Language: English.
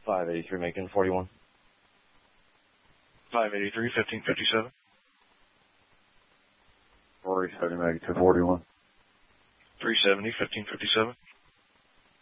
583, making 41. 583, 1557. Rory 70, making 241. 370, 1557.